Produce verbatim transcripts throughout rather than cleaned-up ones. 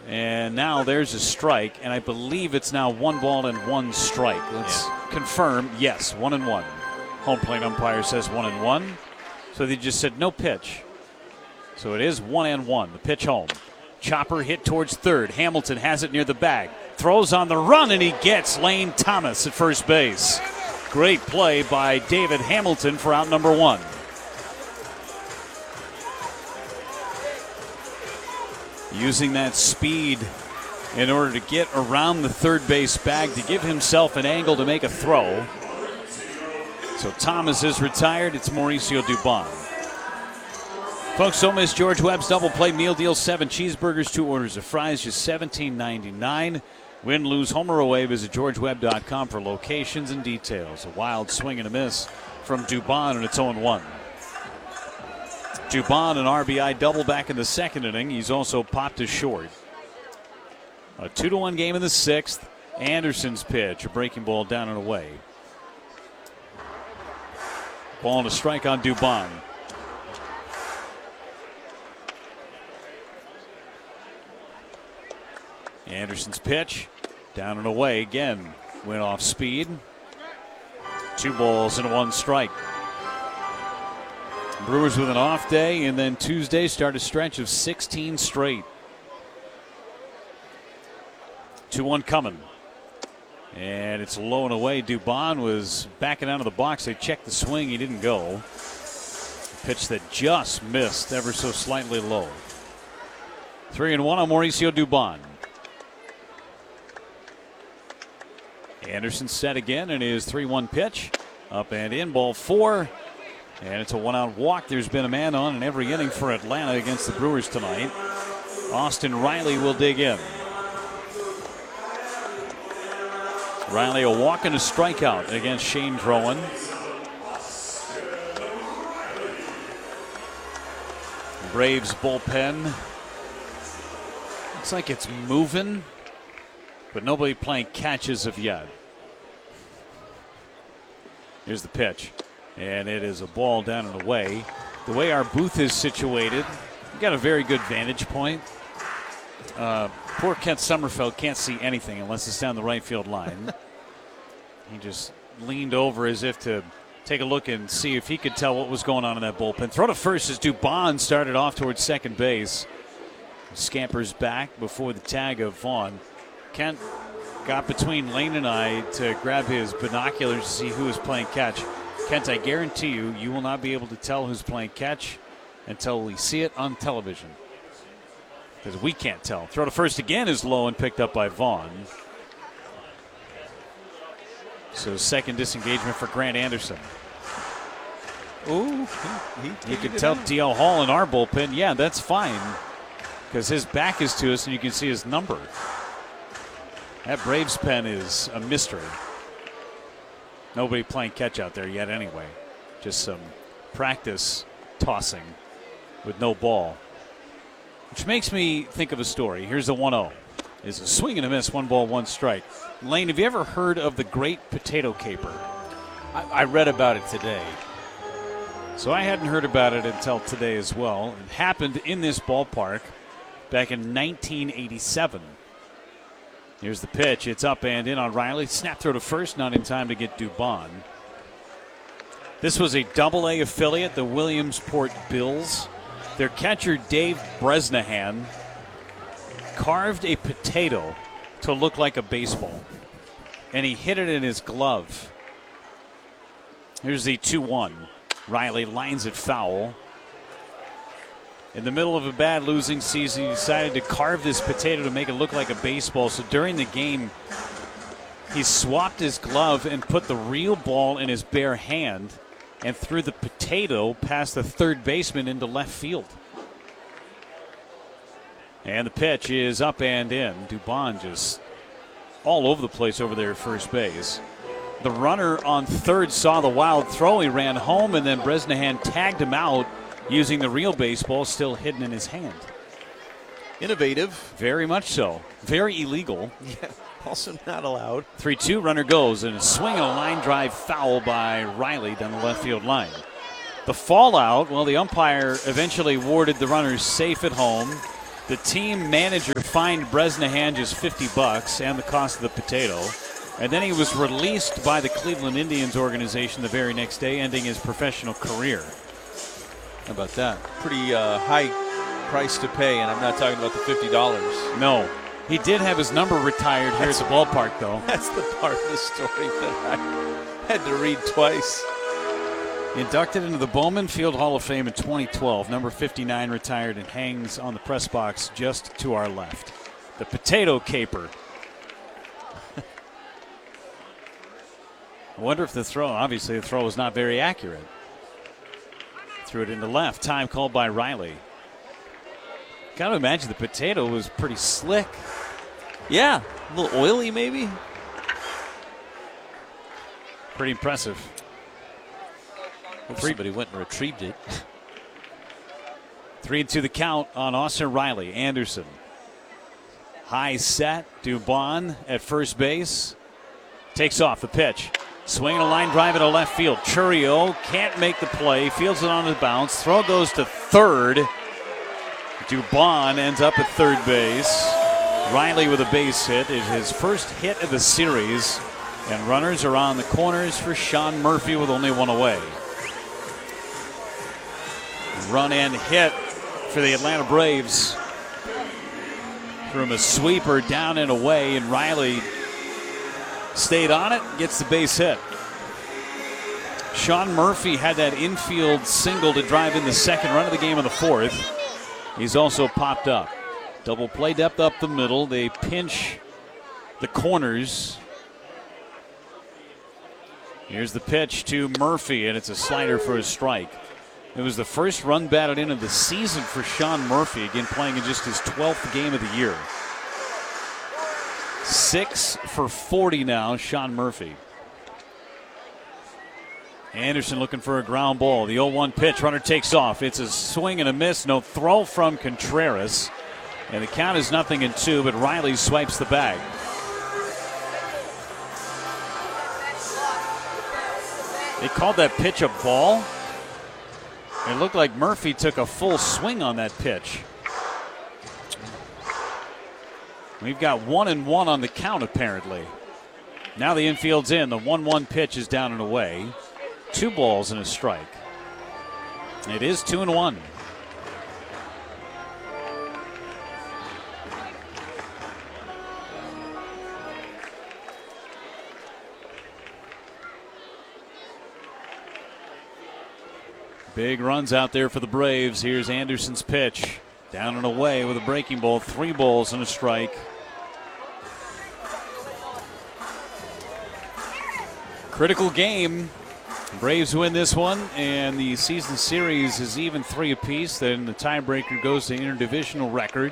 And now there's a strike, and I believe it's now one ball and one strike. Let's yeah. confirm. Yes, one and one. Home plate umpire says one and one. So they just said no pitch. So it is one and one. The pitch home. Chopper hit towards third. Hamilton has it near the bag. Throws on the run, and he gets Lane Thomas at first base. Great play by David Hamilton for out number one. Using that speed in order to get around the third base bag to give himself an angle to make a throw. So Thomas is retired. It's Mauricio Dubon. Folks, don't miss George Webb's double play meal deal. Seven cheeseburgers, two orders of fries, just seventeen ninety-nine. Win, lose, home or away. Visit george webb dot com for locations and details. A wild swing and a miss from Dubon, and it's oh and one. Dubon, an R B I double back in the second inning. He's also popped to short. A two to one game in the sixth. Anderson's pitch, a breaking ball down and away. Ball and a strike on Dubon. Anderson's pitch, down and away again. Went off speed. Two balls and one strike. Brewers with an off day, and then Tuesday start a stretch of sixteen straight. two one coming. And it's low and away. Dubon was backing out of the box. They checked the swing. He didn't go. A pitch that just missed ever so slightly low. Three and one on Mauricio Dubon. Anderson set again, and his three one pitch. Up and in, ball four. And it's a one-out walk. There's been a man on in every inning for Atlanta against the Brewers tonight. Austin Riley will dig in. Riley a walk and a strikeout against Shane Drowan. Braves bullpen. Looks like it's moving, but nobody playing catch as of yet. Here's the pitch, and it is a ball down and away. The way our booth is situated, we've got a very good vantage point. Uh, poor Kent Sommerfeld can't see anything unless it's down the right field line. He just leaned over as if to take a look and see if he could tell what was going on in that bullpen. Throw to first as Dubon started off towards second base. Scampers back before the tag of Vaughn. Kent got between Lane and I to grab his binoculars to see who was playing catch. Kent, I guarantee you, you will not be able to tell who's playing catch until we see it on television. Because we can't tell. Throw to first again is low and picked up by Vaughn. So second disengagement for Grant Anderson. Ooh, he, he you can tell D L Hall in our bullpen, yeah, that's fine. Because his back is to us and you can see his number. That Braves pen is a mystery. Nobody playing catch out there yet anyway. Just some practice tossing with no ball. Which makes me think of a story. Here's the one oh. It's a swing and a miss, one ball, one strike. Lane, have you ever heard of the Great Potato Caper? I, I read about it today. So I hadn't heard about it until today as well. It happened in this ballpark back in nineteen eighty-seven. Here's the pitch. It's up and in on Riley. Snap throw to first, not in time to get Dubon. This was a double A affiliate, the Williamsport Bills. Their catcher, Dave Bresnahan, carved a potato to look like a baseball, and he hit it in his glove. Here's the two one. Riley lines it foul. In the middle of a bad losing season, he decided to carve this potato to make it look like a baseball. So during the game, he swapped his glove and put the real ball in his bare hand and threw the potato past the third baseman into left field. And the pitch is up and in. Dubon just all over the place over there at first base. The runner on third saw the wild throw. He ran home, and then Bresnahan tagged him out using the real baseball still hidden in his hand. Innovative. Very much so. Very illegal. Yeah, also not allowed. three two, runner goes, and a swing and a line drive foul by Riley down the left field line. The fallout, well, the umpire eventually awarded the runners safe at home. The team manager fined Bresnahan just fifty bucks and the cost of the potato. And then he was released by the Cleveland Indians organization the very next day, ending his professional career. How about that? Pretty uh, high price to pay, and I'm not talking about the fifty dollars. No. He did have his number retired here at the ballpark, though. That's the part of the story that I had to read twice. Inducted into the Bowman Field Hall of Fame in twenty twelve. Number fifty-nine retired and hangs on the press box just to our left. The potato caper. I wonder if the throw, obviously the throw was not very accurate. Threw it into left. Time called by Riley. Got to imagine the potato was pretty slick. Yeah, a little oily maybe. Pretty impressive. Hope somebody went and retrieved it. Three and two the count on Austin Riley. Anderson. High set. Dubon at first base. Takes off the pitch. Swinging a line drive into left field. Churio can't make the play. Fields it on the bounce. Throw goes to third. Dubon ends up at third base. Riley with a base hit. It's his first hit of the series. And runners are on the corners for Sean Murphy with only one away. Run and hit for the Atlanta Braves. From a sweeper down and away, and Riley stayed on it, gets the base hit. Sean Murphy had that infield single to drive in the second run of the game in the fourth. He's also popped up. Double play depth up the middle. They pinch the corners. Here's the pitch to Murphy, and it's a slider for a strike. It was the first run batted in of the season for Sean Murphy, again playing in just his twelfth game of the year. Six for forty now, Sean Murphy. Anderson looking for a ground ball. The oh one pitch, runner takes off. It's a swing and a miss, no throw from Contreras. And the count is nothing in two, but Riley swipes the bag. They called that pitch a ball. It looked like Murphy took a full swing on that pitch. We've got one and one on the count, apparently. Now the infield's in. The one one pitch is down and away. Two balls and a strike. It is two and one. Big runs out there for the Braves. Here's Anderson's pitch. Down and away with a breaking ball. Three balls and a strike. Critical game. Braves win this one, and the season series is even three apiece. Then the tiebreaker goes to interdivisional record.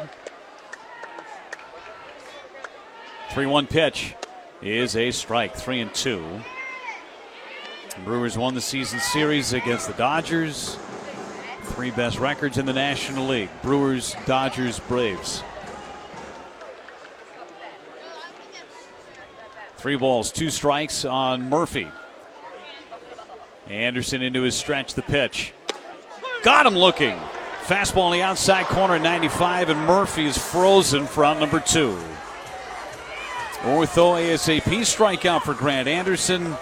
three one pitch is a strike. Three and two. Brewers won the season series against the Dodgers. Three best records in the National League. Brewers, Dodgers, Braves. Three balls, two strikes on Murphy. Anderson into his stretch, the pitch. Got him looking. Fastball on the outside corner at ninety-five, and Murphy is frozen for out number two. Ortho ASAP strikeout for Grant Anderson.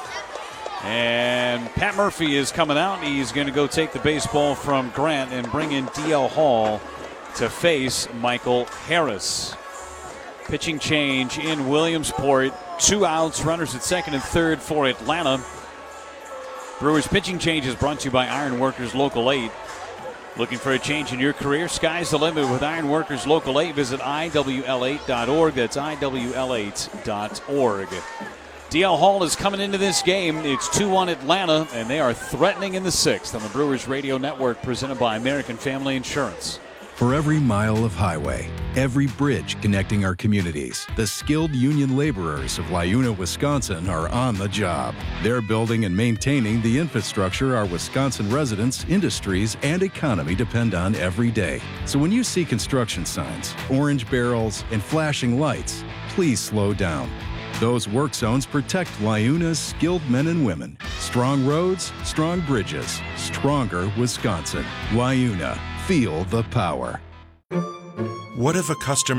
And Pat Murphy is coming out. He's going to go take the baseball from Grant and bring in D L Hall to face Michael Harris. Pitching change in Williamsport. Two outs, runners at second and third for Atlanta. Brewers pitching change is brought to you by Iron Workers Local eight. Looking for a change in your career? Sky's the limit with Iron Workers Local eight. Visit I W L eight dot org. That's I W L eight dot org. D L Hall is coming into this game. It's two one Atlanta, and they are threatening in the sixth on the Brewers Radio Network, presented by American Family Insurance. For every mile of highway, every bridge connecting our communities, the skilled union laborers of Liuna, Wisconsin are on the job. They're building and maintaining the infrastructure our Wisconsin residents, industries, and economy depend on every day. So when you see construction signs, orange barrels, and flashing lights, please slow down. Those work zones protect Liuna's skilled men and women. Strong roads, strong bridges, stronger Wisconsin. Liuna, feel the power. What if a customer